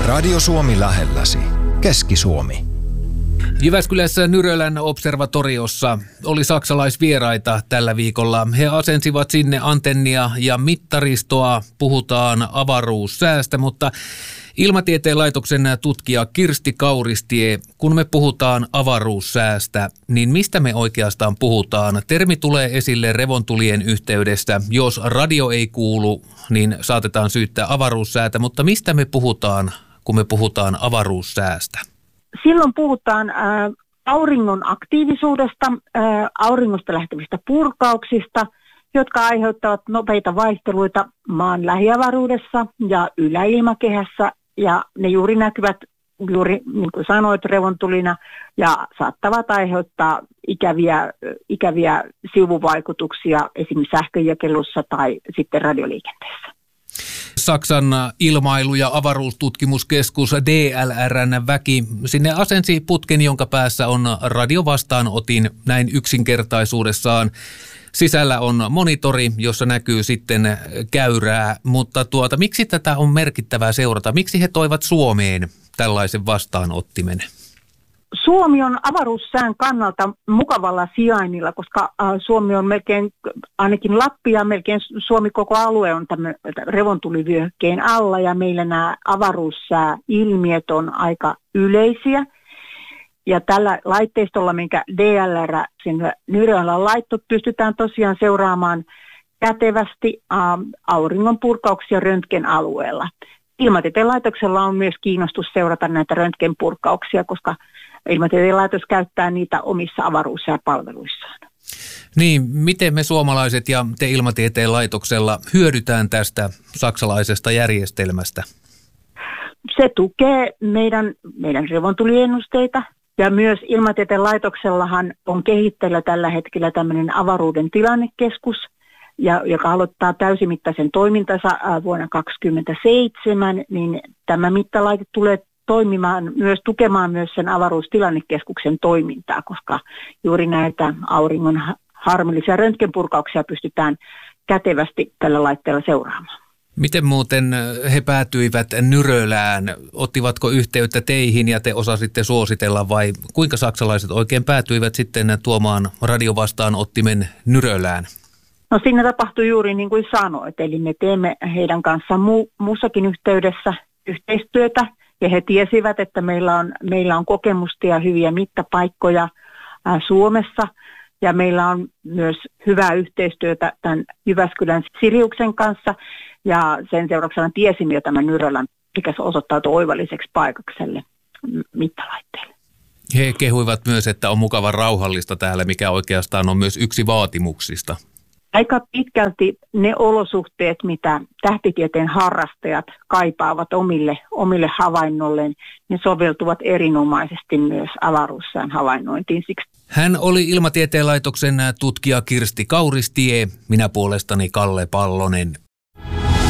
Radio Suomi lähelläsi. Keski-Suomi. Jyväskylässä Nyrölän observatoriossa oli saksalaisvieraita tällä viikolla. He asensivat sinne antennia ja mittaristoa. Puhutaan avaruussäästä, mutta Ilmatieteen laitoksen tutkija Kirsti Kauristie, kun me puhutaan avaruussäästä, niin mistä me oikeastaan puhutaan? Termi tulee esille revontulien yhteydessä. Jos radio ei kuulu, niin saatetaan syyttää avaruussäätä, mutta mistä me puhutaan, kun me puhutaan avaruussäästä? Silloin puhutaan auringon aktiivisuudesta, auringosta lähtevistä purkauksista, jotka aiheuttavat nopeita vaihteluita maan lähiavaruudessa ja yläilmakehässä. Ja ne juuri näkyvät, juuri niin kuin sanoit, revontulina ja saattavat aiheuttaa ikäviä sivuvaikutuksia esimerkiksi sähkönjakelussa tai sitten radioliikenteessä. Saksan ilmailu- ja avaruustutkimuskeskus DLR:n väki sinne asensi putken, jonka päässä on radiovastaanotin näin yksinkertaisuudessaan. Sisällä on monitori, jossa näkyy sitten käyrää, mutta miksi tätä on merkittävää seurata? Miksi he toivat Suomeen tällaisen vastaanottimen? Suomi on avaruussään kannalta mukavalla sijainnilla, koska Suomi on melkein, ainakin Lappi ja melkein Suomi koko alue on tämän revontulivyöhykkeen alla ja meillä nämä avaruussääilmiöt on aika yleisiä. Ja tällä laitteistolla, minkä DLR sinne Nyrölän laitto, pystytään tosiaan seuraamaan kätevästi auringon purkauksia röntgenalueella. Ilmatieteen laitoksella on myös kiinnostus seurata näitä röntgenpurkauksia, koska Ilmatieteen laitos käyttää niitä omissa avaruussääpalveluissaan. Niin, miten me suomalaiset ja te Ilmatieteen laitoksella hyödytään tästä saksalaisesta järjestelmästä? Se tukee meidän revontuliennusteita. Ja myös Ilmatieteen laitoksellahan on kehitteillä tällä hetkellä tämmöinen avaruuden tilannekeskus, joka aloittaa täysimittaisen toimintansa vuonna 2027, niin tämä mittalaite tulee tukemaan myös sen avaruustilannekeskuksen toimintaa, koska juuri näitä auringon harmillisia röntgenpurkauksia pystytään kätevästi tällä laitteella seuraamaan. Miten muuten he päätyivät Nyrölään? Ottivatko yhteyttä teihin ja te osasitte suositella vai kuinka saksalaiset oikein päätyivät sitten tuomaan radiovastaanottimen Nyrölään? No siinä tapahtui juuri niin kuin sanoit, eli me teemme heidän kanssaan muussakin yhteydessä yhteistyötä ja he tiesivät, että meillä on kokemusta ja hyviä mittapaikkoja Suomessa. Ja meillä on myös hyvää yhteistyötä tämän Jyväskylän Siriuksen kanssa ja sen seurauksena tiesimme jo tämän Nyrölän, mikä osoittautui oivalliseksi paikakselle mittalaitteelle. He kehuivat myös, että on mukavan rauhallista täällä, mikä oikeastaan on myös yksi vaatimuksista. Aika pitkälti ne olosuhteet, mitä tähtitieteen harrastajat kaipaavat omille havainnoilleen, ne soveltuvat erinomaisesti myös avaruussään havainnointiin. Hän oli Ilmatieteen laitoksen tutkija Kirsti Kauristie, minä puolestani Kalle Pallonen.